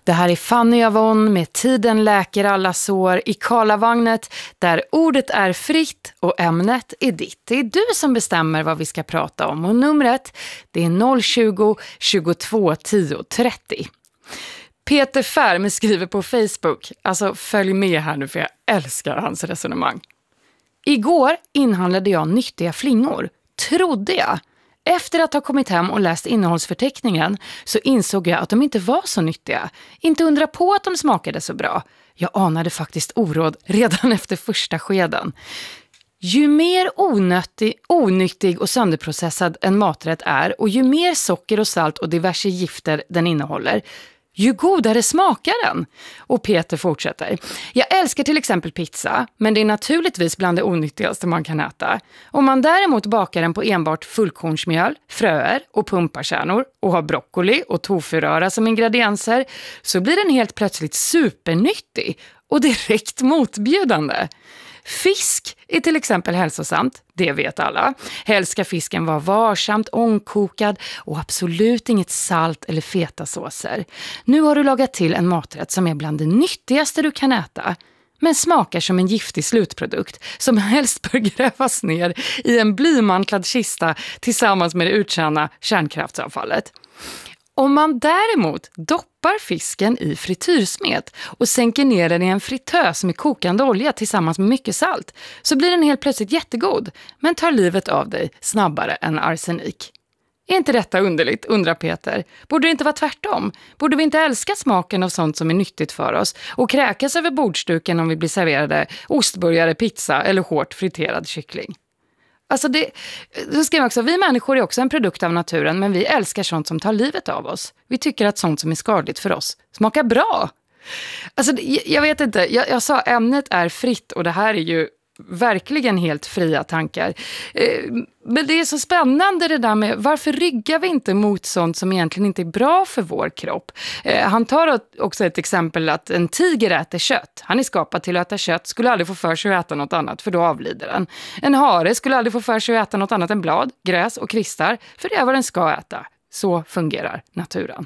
Det här är Fanny Avon med Tiden läker alla sår i Karlavagnet, där ordet är fritt och ämnet är ditt. Det är du som bestämmer vad vi ska prata om och numret det är 020 22 10 30. Peter Färm skriver på Facebook, alltså följ med här nu för jag älskar hans resonemang. Igår inhandlade jag nyttiga flingor, trodde jag. Efter att ha kommit hem och läst innehållsförteckningen så insåg jag att de inte var så nyttiga. Inte undra på att de smakade så bra. Jag anade faktiskt oråd redan efter första skeden. Ju mer onyttig och sönderprocessad en maträtt är och ju mer socker och salt och diverse gifter den innehåller, ju godare smakar den. Och Peter fortsätter. Jag älskar till exempel pizza, men det är naturligtvis bland det onyttigaste man kan äta. Om man däremot bakar den på enbart fullkornsmjöl, fröer och pumparkärnor och har broccoli och tofuröra som ingredienser så blir den helt plötsligt supernyttig och direkt motbjudande. Fisk är till exempel hälsosamt, det vet alla. Helst ska fisken vara varsamt ångkokad och absolut inget salt eller fetasåser. Nu har du lagat till en maträtt som är bland det nyttigaste du kan äta, men smakar som en giftig slutprodukt som helst bör grävas ner i en blymantlad kista tillsammans med det uttjänta kärnkraftsavfallet. Om man däremot doppar fisken i frityrsmet och sänker ner den i en fritös med kokande olja tillsammans med mycket salt så blir den helt plötsligt jättegod, men tar livet av dig snabbare än arsenik. Är inte detta underligt, undrar Peter. Borde det inte vara tvärtom? Borde vi inte älska smaken av sånt som är nyttigt för oss och kräkas över bordstuken om vi blir serverade ostburgare, pizza eller hårt friterad kyckling? Alltså så skriver jag också, vi människor är också en produkt av naturen, men vi älskar sånt som tar livet av oss. Vi tycker att sånt som är skadligt för oss smakar bra. Alltså jag vet inte, jag sa ämnet är fritt och det här är ju verkligen helt fria tankar. Men det är så spännande det där med varför ryggar vi inte mot sånt som egentligen inte är bra för vår kropp. Han tar också ett exempel att en tiger äter kött. Han är skapad till att äta kött, skulle aldrig få för sig att äta något annat för då avlider den. En hare skulle aldrig få för sig att äta något annat än blad, gräs och kvistar för det är vad den ska äta. Så fungerar naturen.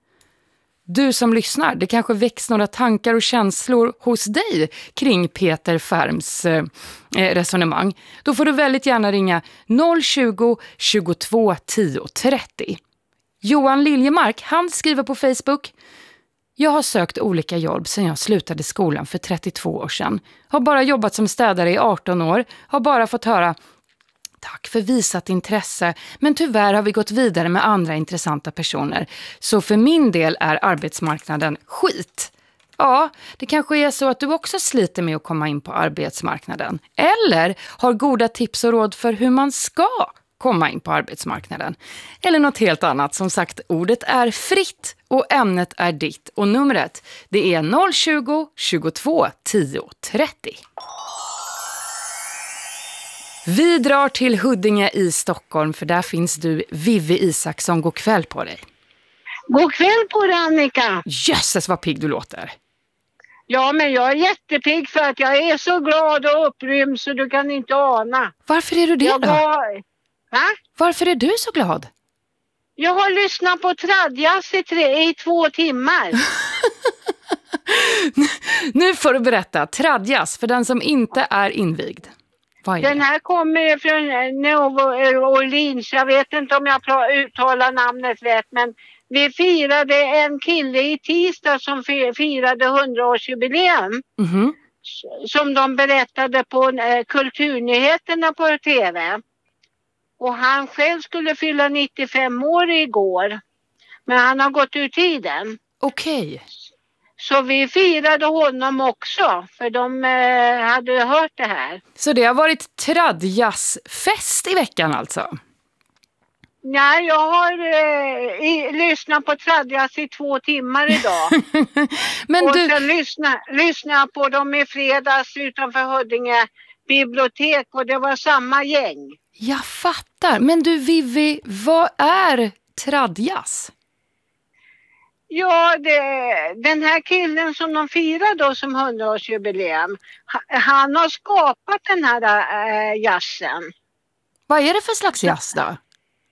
Du som lyssnar, det kanske väcks några tankar och känslor hos dig kring Peter Färms resonemang. Då får du väldigt gärna ringa 020 22 10 30. Johan Liljemark, han skriver på Facebook: jag har sökt olika jobb sedan jag slutade skolan för 32 år sedan. Har bara jobbat som städare i 18 år. Har bara fått höra: tack för visat intresse, men tyvärr har vi gått vidare med andra intressanta personer. Så för min del är arbetsmarknaden skit. Ja, det kanske är så att du också sliter med att komma in på arbetsmarknaden. Eller har goda tips och råd för hur man ska komma in på arbetsmarknaden. Eller något helt annat. Som sagt, ordet är fritt och ämnet är ditt. Och numret, det är 020 22 10 30. Vi drar till Huddinge i Stockholm för där finns du, Vivi Isaksson. God kväll på dig. God kväll på dig, Annika. Jösses vad pigg du låter. Ja, men jag är jättepigg för att jag är så glad och upprymd så du kan inte ana. Varför är du det då? Va? Varför är du så glad? Jag har lyssnat på tradjazz i 2 timmar. Nu får du berätta, tradjazz för den som inte är invigd. Den här kommer från New Orleans. Jag vet inte om jag uttalar namnet rätt, men vi firade en kille i tisdag som firade 100-årsjubileum. Mm-hmm. Som de berättade på Kulturnyheterna på TV. Och han själv skulle fylla 95 år igår. Men han har gått ur tiden. Okej. Så vi firade honom också, för de hade hört det här. Så det har varit tradjazzfest i veckan alltså? Nej, jag har lyssnat på tradjazz i 2 timmar idag. Och sen lyssnade jag på dem i fredags utanför Huddinge bibliotek och det var samma gäng. Jag fattar. Men du Vivi, vad är tradjazz? Ja, den här killen som de firar då som 100-årsjubileum, han har skapat den här jazzen. Vad är det för slags jazz då?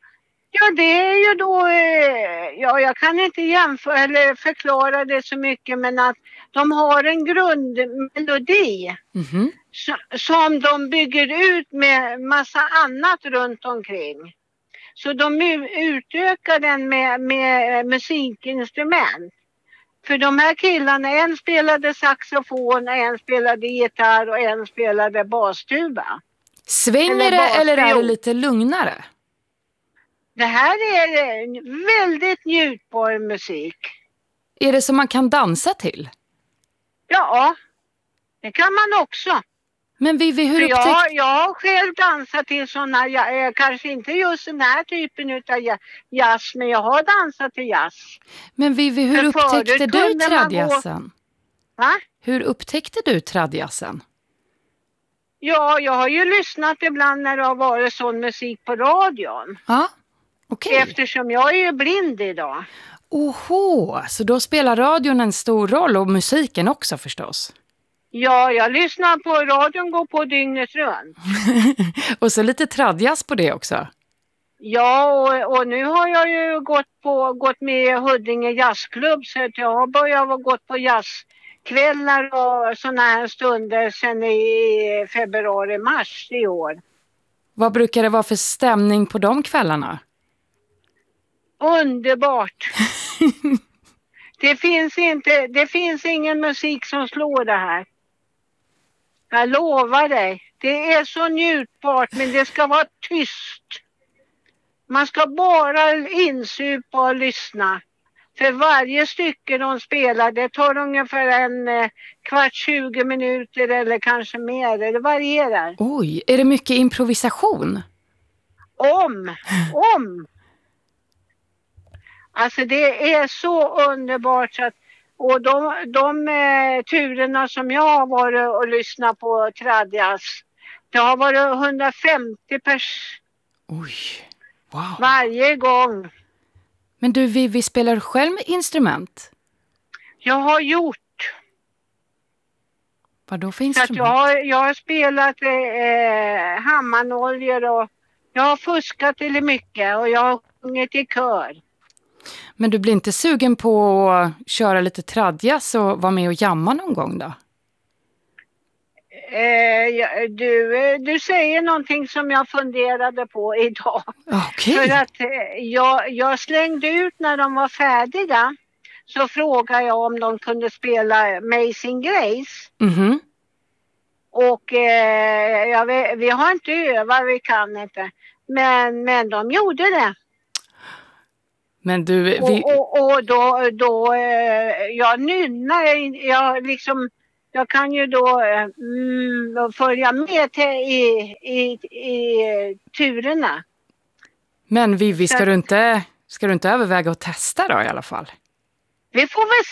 Ja, det är ju då, ja, jag kan inte jämföra eller förklara det så mycket, men att de har en grundmelodi som de bygger ut med massa annat runt omkring. Så de utökar den med musikinstrument. För de här killarna, en spelade saxofon, en spelade gitarr och en spelade bastuba. Svänger det eller är det lite lugnare? Det här är väldigt njutbar musik. Är det som man kan dansa till? Ja, det kan man också. Men Vivi, hur jag har själv dansat till sådana, kanske inte just den här typen av jazz, men jag har dansat till jazz. Men Vivi, hur upptäckte du tradjazzen? Va? Hur upptäckte du tradjazzen? Ja, jag har ju lyssnat ibland när det har varit sån musik på radion. Ja, okej. Eftersom jag är ju blind idag. Oho, så då spelar radion en stor roll och musiken också förstås? Ja, jag lyssnar på radion, går på dygnet runt. Och så lite tradjazz på det också? Ja, och nu har jag ju gått med i Huddinge jazzklubb, så att jag har börjat gått på jazzkvällar och såna här stunder sedan i februari-mars i år. Vad brukar det vara för stämning på de kvällarna? Underbart! Det finns ingen musik som slår det här. Jag lovar dig. Det är så njutbart, men det ska vara tyst. Man ska bara insupa och lyssna. För varje stycke de spelar, det tar ungefär en kvart, 20 minuter eller kanske mer. Det varierar. Oj, är det mycket improvisation? Om. Alltså det är så underbart så att, och de turerna som jag har varit och lyssnat på tradjazz, det har varit 150 pers. Oj, wow. Varje gång. Men du Vivi, spelar du själv med instrument? Jag har gjort. Vad då för instrument? Så att jag har spelat hammarnoljor och jag har fuskat till mycket och jag har sjungit i kör. Men du blir inte sugen på att köra lite tradjazz och vara med och jamma någon gång då? Du säger någonting som jag funderade på idag. Okay. För att jag slängde ut när de var färdiga, så frågade jag om de kunde spela Amazing Grace. Mhm. Och vi har inte övat, vi kan inte. Men de gjorde det. Men du... Och då jag nynnar, jag kan ju då följa med i turerna. Men Vivi, ska du inte överväga att testa då i alla fall? Vi får väl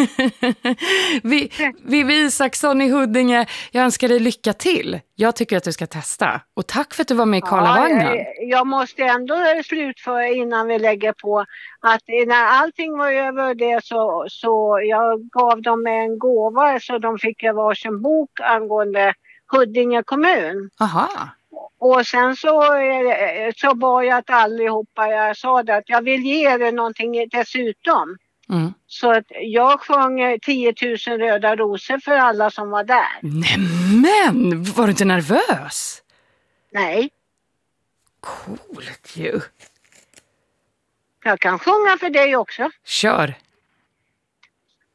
se. Vivi Isaksson i Huddinge, jag önskar dig lycka till. Jag tycker att du ska testa. Och tack för att du var med i Karlavagnen. Jag måste ändå slutföra innan vi lägger på att när allting var över det så jag gav dem en gåva så de fick varsin bok angående Huddinge kommun. Aha. Och sen så bad jag att allihopa, jag sa det att jag vill ge er någonting dessutom. Mm. Så att jag sjöng 10 000 röda rosor för alla som var där. Nämen, var du inte nervös? Nej. Coolt ju. Jag kan sjunga för dig också. Kör.